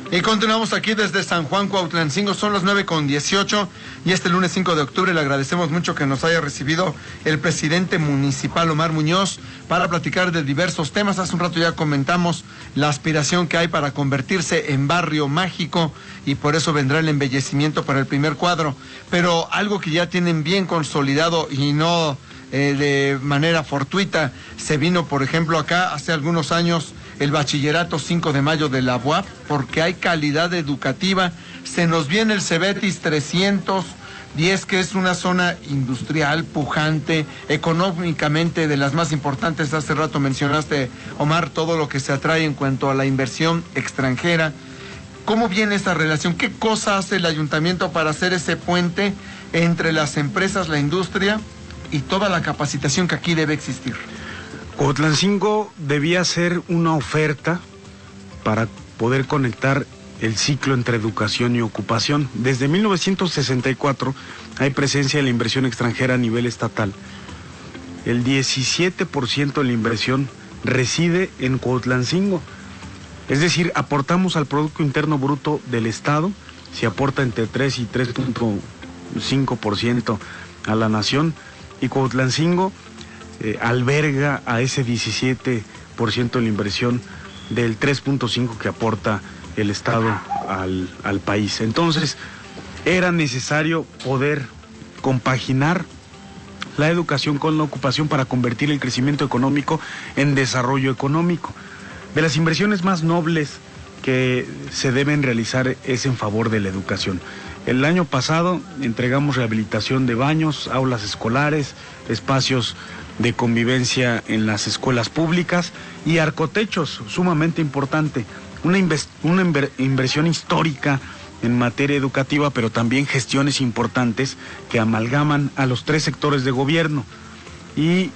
Y continuamos aquí desde San Juan Cuautlancingo, son las 9:18 y este lunes 5 de octubre le agradecemos mucho que nos haya recibido el presidente municipal Omar Muñoz para platicar de diversos temas. Hace un rato ya comentamos la aspiración que hay para convertirse en barrio mágico y por eso vendrá el embellecimiento para el primer cuadro, pero algo que ya tienen bien consolidado y no de manera fortuita, se vino por ejemplo acá hace algunos años el bachillerato 5 de mayo de la UAP, porque hay calidad educativa. Se nos viene el Cebetis 310, que es una zona industrial, pujante, económicamente de las más importantes. Hace rato mencionaste, Omar, todo lo que se atrae en cuanto a la inversión extranjera. ¿Cómo viene esa relación? ¿Qué cosa hace el ayuntamiento para hacer ese puente entre las empresas, la industria y toda la capacitación que aquí debe existir? Cuautlancingo debía ser una oferta para poder conectar el ciclo entre educación y ocupación. Desde 1964 hay presencia de la inversión extranjera a nivel estatal. El 17% de la inversión reside en Cuautlancingo. Es decir, aportamos al Producto Interno Bruto del Estado, se aporta entre 3 y 3.5% a la nación, y Cuautlancingo alberga a ese 17% de la inversión del 3.5% que aporta el Estado al país. Entonces, era necesario poder compaginar la educación con la ocupación para convertir el crecimiento económico en desarrollo económico. De las inversiones más nobles que se deben realizar es en favor de la educación. El año pasado entregamos rehabilitación de baños, aulas escolares, espacios de convivencia en las escuelas públicas y arcotechos, sumamente importante. Una inversión histórica en materia educativa, pero también gestiones importantes que amalgaman a los 3 sectores de gobierno. Y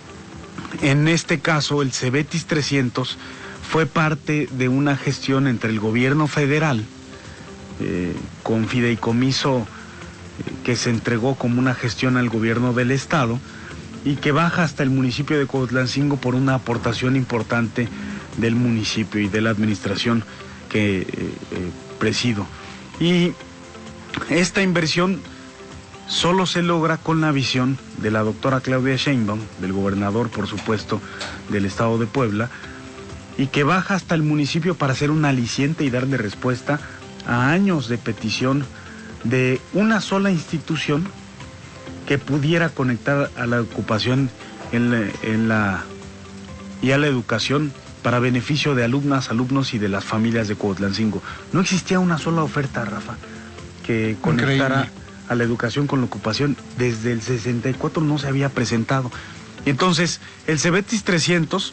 en este caso, el Cebetis 300 fue parte de una gestión entre el gobierno federal, con fideicomiso que se entregó como una gestión al gobierno del Estado, y que baja hasta el municipio de Cuautlancingo por una aportación importante del municipio y de la administración que presido. Y esta inversión solo se logra con la visión de la doctora Claudia Sheinbaum, del gobernador, por supuesto, del Estado de Puebla, y que baja hasta el municipio para hacer un aliciente y darle respuesta a años de petición de una sola institución que pudiera conectar a la ocupación y a la educación para beneficio de alumnas, alumnos y de las familias de Cuautlancingo. No existía una sola oferta, Rafa, que conectara Increíble. A la educación con la ocupación. Desde el 64 no se había presentado. Entonces, el Cebetis 300,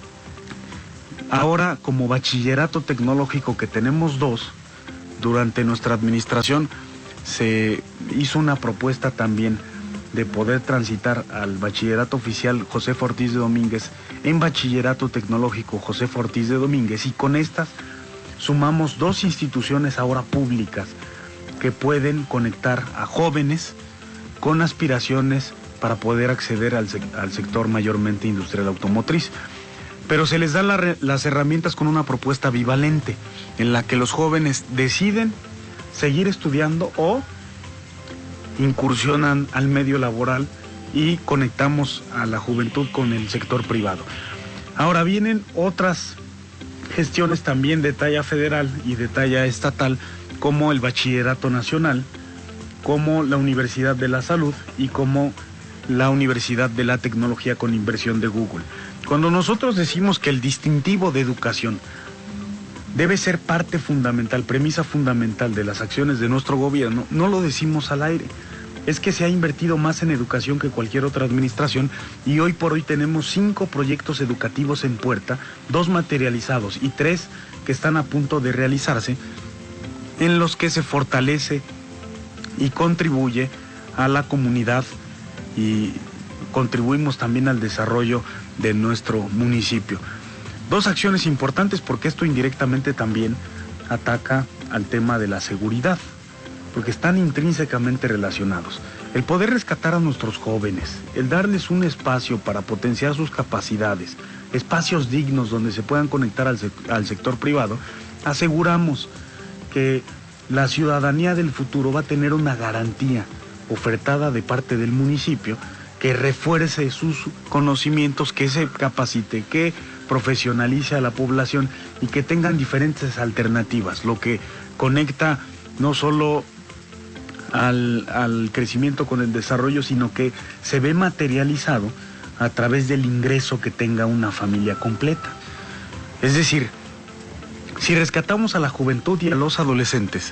ahora como bachillerato tecnológico, que tenemos 2, durante nuestra administración se hizo una propuesta también de poder transitar al bachillerato oficial Josefa Ortiz de Domínguez en bachillerato tecnológico Josefa Ortiz de Domínguez, y con estas sumamos 2 instituciones ahora públicas que pueden conectar a jóvenes con aspiraciones para poder acceder al sector mayormente industrial automotriz. Pero se les da las herramientas con una propuesta bivalente, en la que los jóvenes deciden seguir estudiando o incursionan al medio laboral y conectamos a la juventud con el sector privado. Ahora vienen otras gestiones también de talla federal y de talla estatal, como el Bachillerato Nacional, como la Universidad de la Salud y como la Universidad de la Tecnología con inversión de Google. Cuando nosotros decimos que el distintivo de educación debe ser parte fundamental, premisa fundamental de las acciones de nuestro gobierno, no lo decimos al aire. Es que se ha invertido más en educación que cualquier otra administración, y hoy por hoy tenemos 5 proyectos educativos en puerta, 2 materializados y 3 que están a punto de realizarse, en los que se fortalece y contribuye a la comunidad y contribuimos también al desarrollo de nuestro municipio. 2 acciones importantes, porque esto indirectamente también ataca al tema de la seguridad, porque están intrínsecamente relacionados. El poder rescatar a nuestros jóvenes, el darles un espacio para potenciar sus capacidades, espacios dignos donde se puedan conectar al sector privado, aseguramos que la ciudadanía del futuro va a tener una garantía ofertada de parte del municipio que refuerce sus conocimientos, que se capacite, que profesionalice a la población y que tengan diferentes alternativas, lo que conecta no solo al crecimiento con el desarrollo, sino que se ve materializado a través del ingreso que tenga una familia completa. Es decir, si rescatamos a la juventud y a los adolescentes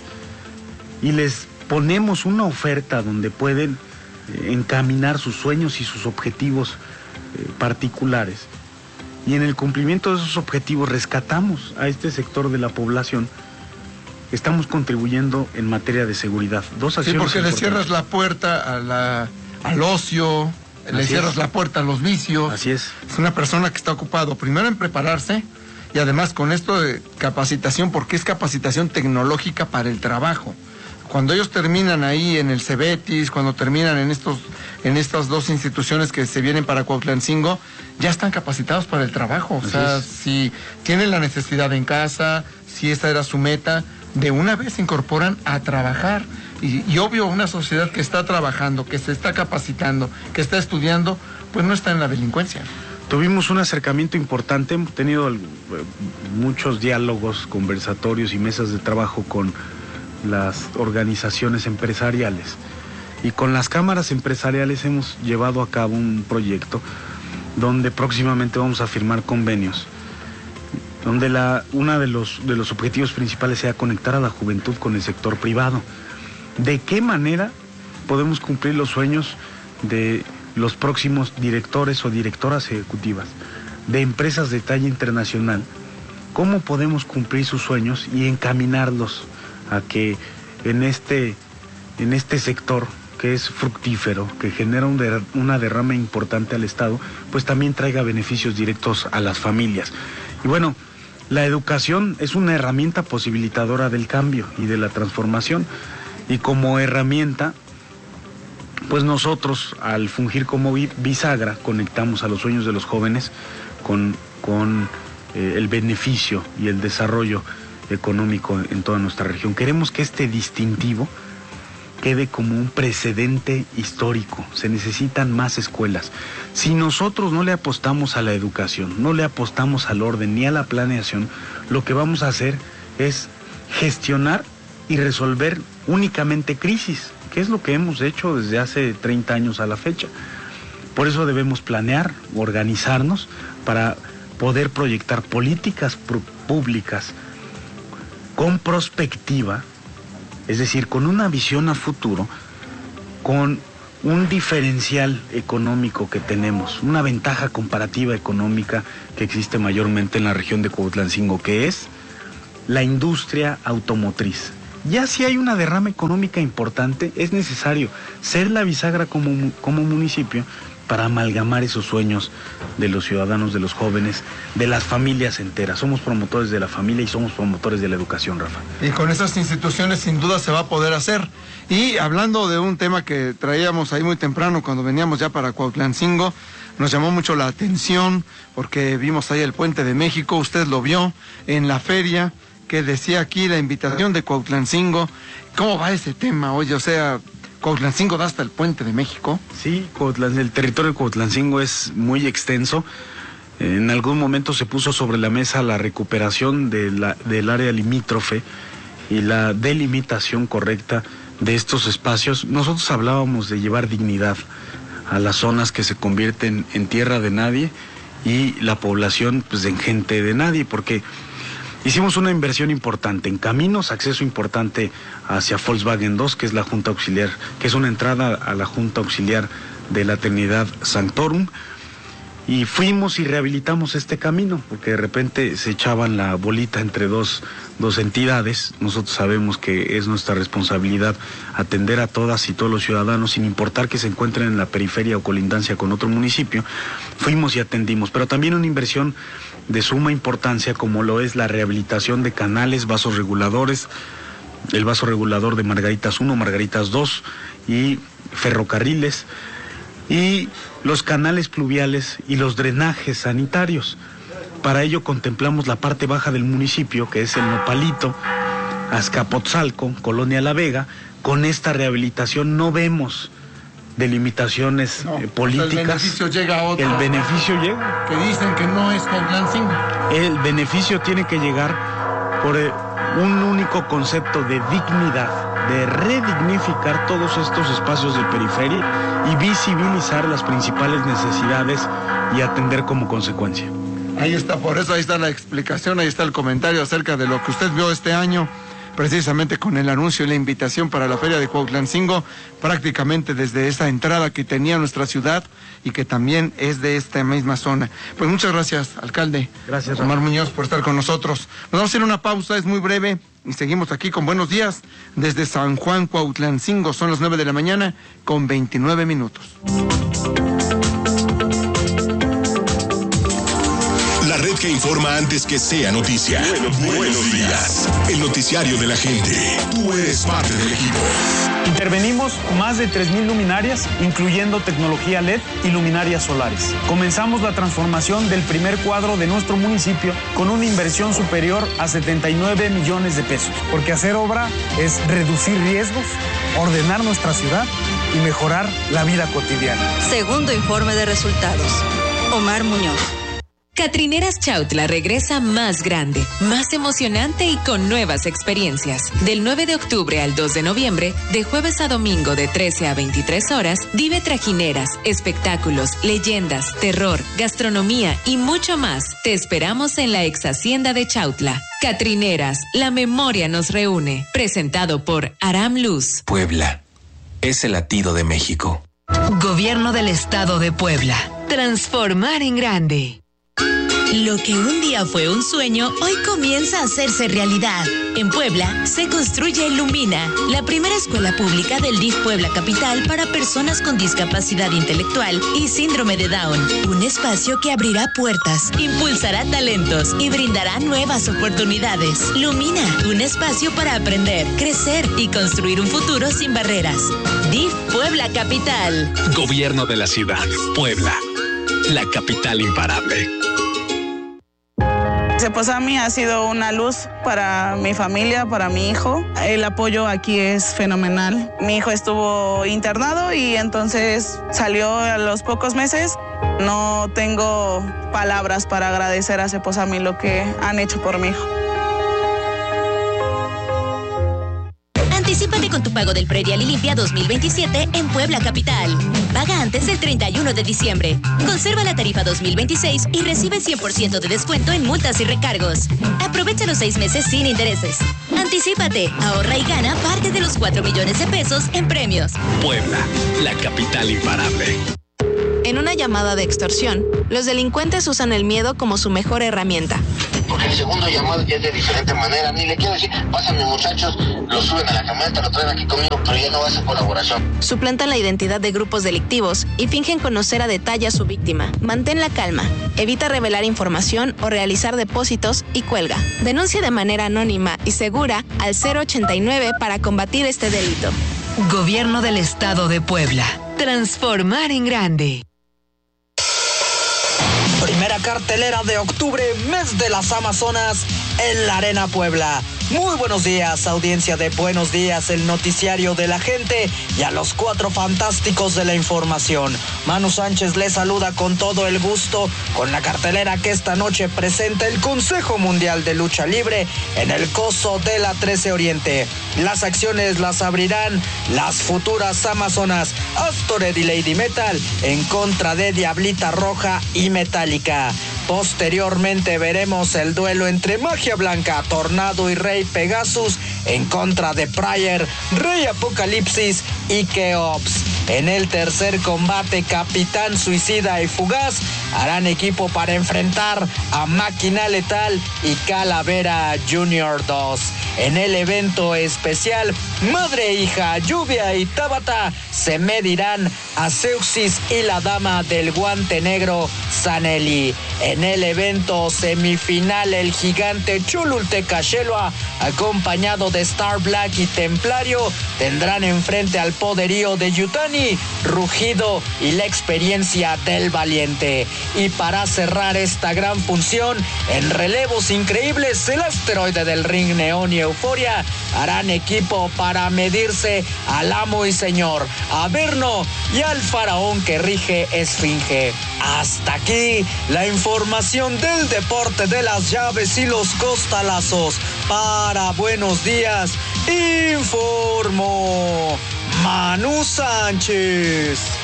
y les ponemos una oferta donde pueden encaminar sus sueños y sus objetivos particulares, y en el cumplimiento de esos objetivos rescatamos a este sector de la población, estamos contribuyendo en materia de seguridad. Dos acciones. Sí, porque le cierras la puerta al ocio, le cierras la puerta a los vicios. Así es. Es una persona que está ocupado primero en prepararse y además con esto de capacitación, porque es capacitación tecnológica para el trabajo. Cuando ellos terminan ahí en el Cebetis, cuando terminan en estas dos instituciones que se vienen para Cuautlancingo, ya están capacitados para el trabajo. O sea, si tienen la necesidad en casa, si esa era su meta, de una vez se incorporan a trabajar. Y obvio, una sociedad que está trabajando, que se está capacitando, que está estudiando, pues no está en la delincuencia. Tuvimos un acercamiento importante, hemos tenido muchos diálogos, conversatorios y mesas de trabajo con las organizaciones empresariales. Y con las cámaras empresariales hemos llevado a cabo un proyecto donde próximamente vamos a firmar convenios, donde uno de los objetivos principales sea conectar a la juventud con el sector privado. ¿De qué manera podemos cumplir los sueños de los próximos directores o directoras ejecutivas de empresas de talla internacional? ¿Cómo podemos cumplir sus sueños y encaminarlos a que en este sector que es fructífero, que genera una derrama importante al Estado, pues también traiga beneficios directos a las familias? Y bueno, la educación es una herramienta posibilitadora del cambio y de la transformación, y como herramienta, pues nosotros al fungir como bisagra conectamos a los sueños de los jóvenes con el beneficio y el desarrollo económico en toda nuestra región. Queremos que este distintivo quede como un precedente histórico. Se necesitan más escuelas. Si nosotros no le apostamos a la educación, no le apostamos al orden ni a la planeación, lo que vamos a hacer es gestionar y resolver únicamente crisis, que es lo que hemos hecho desde hace 30 años a la fecha. Por eso debemos planear, organizarnos para poder proyectar políticas públicas con prospectiva, es decir, con una visión a futuro, con un diferencial económico que tenemos, una ventaja comparativa económica que existe mayormente en la región de Cuautlancingo, que es la industria automotriz. Ya si hay una derrama económica importante, es necesario ser la bisagra como municipio para amalgamar esos sueños de los ciudadanos, de los jóvenes, de las familias enteras. Somos promotores de la familia y somos promotores de la educación, Rafa. Y con esas instituciones sin duda se va a poder hacer. Y hablando de un tema que traíamos ahí muy temprano cuando veníamos ya para Cuautlancingo, nos llamó mucho la atención porque vimos ahí el Puente de México, usted lo vio en la feria, que decía aquí la invitación de Cuautlancingo. ¿Cómo va ese tema? Oye, o sea, ¿Cuautlancingo da hasta el Puente de México? Sí, el territorio de Cuautlancingo es muy extenso. En algún momento se puso sobre la mesa la recuperación del área limítrofe y la delimitación correcta de estos espacios. Nosotros hablábamos de llevar dignidad a las zonas que se convierten en tierra de nadie y la población pues en gente de nadie, porque hicimos una inversión importante en caminos, acceso importante hacia Volkswagen 2, que es la Junta Auxiliar, que es una entrada a la Junta Auxiliar de la Trinidad Sanctorum, y fuimos y rehabilitamos este camino, porque de repente se echaban la bolita entre dos entidades. Nosotros sabemos que es nuestra responsabilidad atender a todas y todos los ciudadanos, sin importar que se encuentren en la periferia o colindancia con otro municipio. Fuimos y atendimos, pero también una inversión de suma importancia como lo es la rehabilitación de canales, vasos reguladores, el vaso regulador de Margaritas 1, Margaritas 2 y ferrocarriles, y los canales pluviales y los drenajes sanitarios. Para ello contemplamos la parte baja del municipio, que es el Nopalito, Azcapotzalco, Colonia La Vega. Con esta rehabilitación no vemos delimitaciones políticas. El beneficio llega a otro. El beneficio llega. Que dicen que no es Cuautlancingo. El beneficio tiene que llegar por un único concepto de dignidad, de redignificar todos estos espacios de periferia y visibilizar las principales necesidades y atender como consecuencia. Ahí está, por eso ahí está la explicación, ahí está el comentario acerca de lo que usted vio este año, precisamente con el anuncio y la invitación para la Feria de Cuautlancingo, prácticamente desde esa entrada que tenía nuestra ciudad y que también es de esta misma zona. Pues muchas gracias, alcalde. Gracias, Omar Muñoz, por estar con nosotros. Nos vamos a hacer una pausa, es muy breve, y seguimos aquí con Buenos Días desde San Juan Cuautlancingo. Son las 9 de la mañana con 29 minutos. La red que informa antes que sea noticia. Buenos días. El noticiario de la gente. Tú eres parte del equipo. Intervenimos más de 3,000 luminarias, incluyendo tecnología LED y luminarias solares. Comenzamos la transformación del primer cuadro de nuestro municipio con una inversión superior a 79 millones de pesos. Porque hacer obra es reducir riesgos, ordenar nuestra ciudad y mejorar la vida cotidiana. Segundo informe de resultados. Omar Muñoz. Catrineras Chautla regresa más grande, más emocionante y con nuevas experiencias. Del 9 de octubre al 2 de noviembre, de jueves a domingo de 13 a 23 horas, vive trajineras, espectáculos, leyendas, terror, gastronomía y mucho más. Te esperamos en la ex hacienda de Chautla. Catrineras, la memoria nos reúne. Presentado por Aram Luz. Puebla es el latido de México. Gobierno del Estado de Puebla. Transformar en grande. Lo que un día fue un sueño, hoy comienza a hacerse realidad. En Puebla se construye Lumina, la primera escuela pública del DIF Puebla Capital para personas con discapacidad intelectual y síndrome de Down. Un espacio que abrirá puertas, impulsará talentos y brindará nuevas oportunidades. Lumina, un espacio para aprender, crecer y construir un futuro sin barreras. DIF Puebla Capital. Gobierno de la ciudad, Puebla, la capital imparable. Sepozami ha sido una luz para mi familia, para mi hijo. El apoyo aquí es fenomenal. Mi hijo estuvo internado y entonces salió a los pocos meses. No tengo palabras para agradecer a Sepozami lo que han hecho por mi hijo. Anticípate con tu pago del Predial y Limpia 2027 en Puebla Capital. Paga antes del 31 de diciembre. Conserva la tarifa 2026 y recibe 100% de descuento en multas y recargos. Aprovecha los 6 meses sin intereses. Anticípate, ahorra y gana parte de los 4 millones de pesos en premios. Puebla, la capital imparable. En una llamada de extorsión, los delincuentes usan el miedo como su mejor herramienta. Porque el segundo llamado ya es de diferente manera. Ni le quiero decir, pásame muchachos, lo suben a la camioneta, lo traen aquí conmigo, pero ya no va a ser colaboración. Suplantan la identidad de grupos delictivos y fingen conocer a detalle a su víctima. Mantén la calma, evita revelar información o realizar depósitos y cuelga. Denuncia de manera anónima y segura al 089 para combatir este delito. Gobierno del Estado de Puebla. Transformar en grande. Primera cartelera de octubre, mes de las Amazonas, en la Arena Puebla. Muy buenos días, audiencia de Buenos Días, el noticiario de la gente, y a los 4 fantásticos de la información. Manu Sánchez les saluda con todo el gusto con la cartelera que esta noche presenta el Consejo Mundial de Lucha Libre en el coso de la 13 Oriente. Las acciones las abrirán las futuras Amazonas Astored y Lady Metal en contra de Diablita Roja y Metallica. Posteriormente veremos el duelo entre Magia Blanca, Tornado y Rey Pegasus en contra de Pryor, Rey Apocalipsis y Keops. En el tercer combate, Capitán Suicida y Fugaz harán equipo para enfrentar a Máquina Letal y Calavera Junior 2. En el evento especial, Madre, Hija, Lluvia y Tabata se medirán a Seuxis y la Dama del Guante Negro, Saneli. En el evento semifinal, el gigante Cholulteca Xelua, acompañado de Star Black y Templario, tendrán enfrente al poderío de Yutani, Rugido y la experiencia del Valiente. Y para cerrar esta gran función, en relevos increíbles, el asteroide del ring Neón y Euforia harán equipo para medirse al amo y señor Averno y al faraón que rige Esfinge. Hasta aquí la información del deporte de las llaves y los costalazos. Para Buenos Días, informó Manu Sánchez.